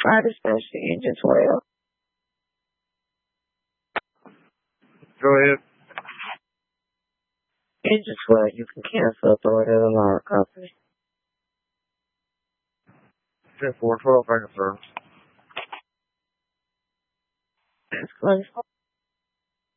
Fire dispatch to engine 12. Go ahead. Engine 12, you can cancel authority of the law company. 10-4-12, thank you, sir. That's close.